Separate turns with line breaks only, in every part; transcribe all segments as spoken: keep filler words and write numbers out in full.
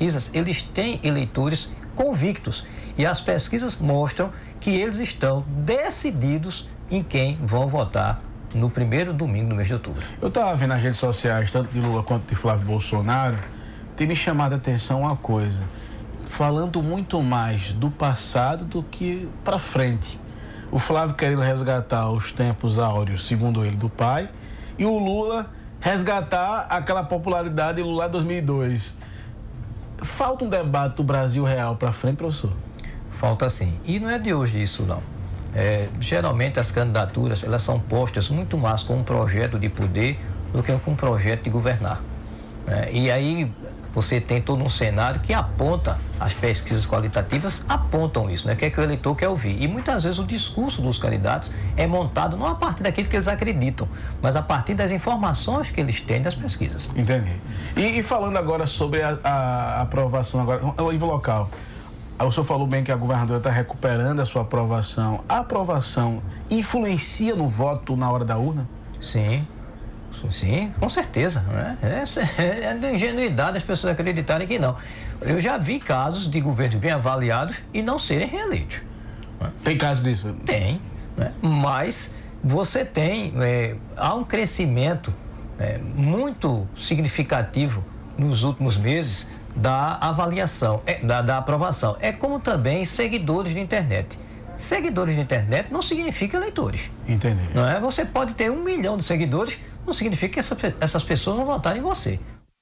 pesquisas, eles têm eleitores convictos. E as pesquisas mostram que eles estão decididos em quem vão votar no primeiro domingo do mês de outubro.
Eu estava vendo nas redes sociais, tanto de Lula quanto de Flávio Bolsonaro, tem me chamado a atenção uma coisa, falando muito mais do passado do que para frente. O Flávio querendo resgatar os tempos áureos, segundo ele, do pai, e o Lula resgatar aquela popularidade de Lula dois mil e dois. Falta um debate do Brasil real para frente, professor?
Falta sim. E não é de hoje isso, não. É, geralmente as candidaturas, elas são postas muito mais com um projeto de poder do que com um projeto de governar. É, e aí você tem todo um cenário que aponta, as pesquisas qualitativas apontam isso, né? Que é que o eleitor quer ouvir. E muitas vezes o discurso dos candidatos é montado não a partir daquilo que eles acreditam, mas a partir das informações que eles têm das pesquisas.
Entendi. E, e falando agora sobre a, a aprovação, agora, o nível local. O senhor falou bem que a governadora está recuperando a sua aprovação. A aprovação influencia no voto na hora da urna?
Sim, sim, com certeza. Né? É, é de ingenuidade as pessoas acreditarem que não. Eu já vi casos de governos bem avaliados e não serem reeleitos. Né?
Tem casos disso?
Tem, né? Mas você tem, é, há um crescimento é, muito significativo nos últimos meses da avaliação, é, da, da aprovação. É como também seguidores de internet. Seguidores de internet não significa eleitores.
Entendi.
Não é? Você pode ter um milhão de seguidores, não significa que essa, essas pessoas vão votar em você.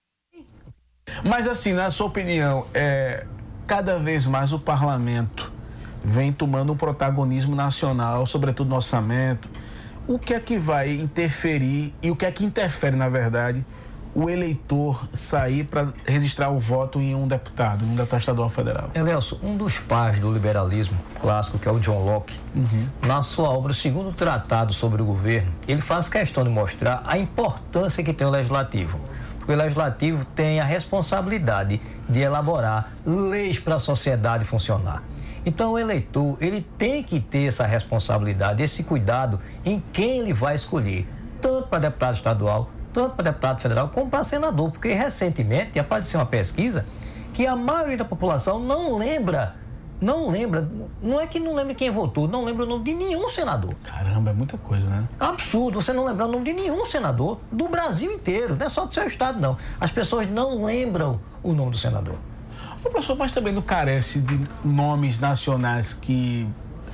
Mas assim, na sua opinião, é, cada vez mais o parlamento vem tomando um protagonismo nacional, sobretudo no orçamento. O que é que vai interferir e o que é que interfere, na verdade, o eleitor sair para registrar o voto em um deputado, em um deputado estadual federal?
Elelso, um dos pais do liberalismo clássico, que é o John Locke, uhum. na sua obra, o segundo tratado sobre o governo, ele faz questão de mostrar a importância que tem o legislativo. Porque o legislativo tem a responsabilidade de elaborar leis para a sociedade funcionar. Então o eleitor, ele tem que ter essa responsabilidade, esse cuidado em quem ele vai escolher, tanto para deputado estadual, tanto para deputado federal como para senador, porque recentemente apareceu uma pesquisa que a maioria da população não lembra, não lembra, não é que não lembra quem votou, não lembra o nome de nenhum senador.
Caramba, é muita coisa, né?
Absurdo, você não lembrar o nome de nenhum senador do Brasil inteiro, não é só do seu estado, não. As pessoas não lembram o nome do senador.
O professor, mas também não carece de nomes nacionais que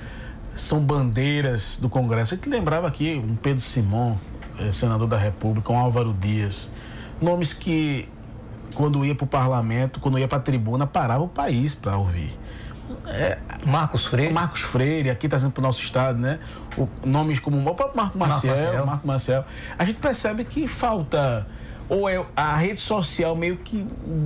são bandeiras do Congresso. A gente lembrava aqui um Pedro Simon, senador da República, um Álvaro Dias, nomes que quando ia para o parlamento, quando ia para a tribuna, parava o país para ouvir. É,
Marcos Freire.
Marcos Freire, aqui está sendo para o nosso estado, né? O, nomes como o próprio Marco Maciel, Marco Maciel. Marco Maciel. A gente percebe que falta, ou é a rede social meio que,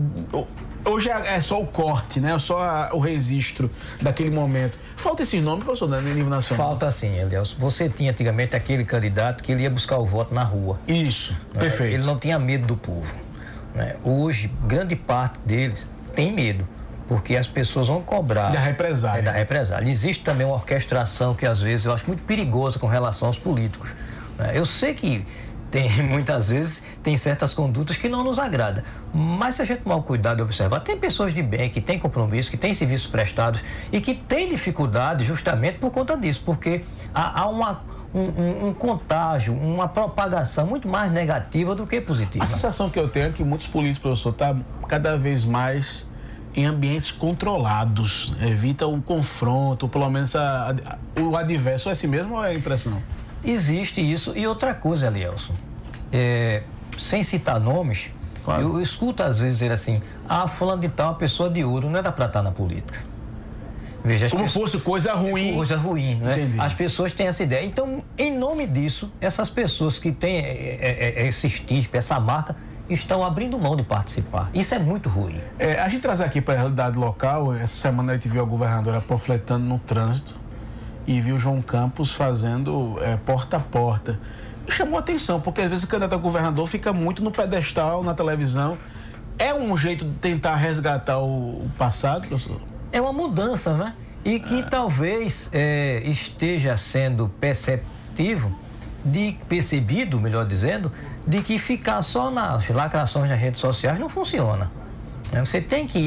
hoje é só o corte, né? Só a, o registro daquele momento. Falta esse nome, professor, no nível nacional?
Falta sim, Elielso. Você tinha antigamente aquele candidato que ele ia buscar o voto na rua.
Isso,
né?
Perfeito.
Ele não tinha medo do povo. Né? Hoje, grande parte deles tem medo, porque as pessoas vão cobrar.
Da represália.
É, da represália. Existe também uma orquestração que às vezes eu acho muito perigosa com relação aos políticos. Né? Eu sei que tem, muitas vezes, tem certas condutas que não nos agradam. Mas se a gente tomar o cuidado de observar, tem pessoas de bem, que têm compromisso, que têm serviços prestados e que têm dificuldade justamente por conta disso, porque há, há uma, um, um, um contágio, uma propagação muito mais negativa do que positiva.
A sensação que eu tenho é que muitos políticos, professor, estão cada vez mais em ambientes controlados, evita um confronto, pelo menos a, a, o adverso. É assim mesmo ou é a impressão?
Existe isso. E outra coisa, Elielson, é, sem citar nomes, claro. eu, eu escuto às vezes dizer assim, ah, fulano de tal é uma pessoa de ouro, não é da pra estar na política. Veja,
como
pessoas,
fosse coisa ruim.
Coisa ruim, né?
Entendi.
As pessoas têm essa ideia. Então, em nome disso, essas pessoas que têm é, é, esse estirpe, essa marca, estão abrindo mão de participar. Isso é muito ruim.
É, a gente traz aqui para a realidade local, essa semana a gente viu a governadora panfletando no trânsito e viu João Campos fazendo é, porta a porta. E chamou atenção, porque às vezes o candidato a governador fica muito no pedestal, na televisão. É um jeito de tentar resgatar o, o passado, professor?
É uma mudança, né? E que é. talvez é, esteja sendo perceptivo, de, percebido, melhor dizendo, de que ficar só nas lacrações nas redes sociais não funciona. Você tem que ir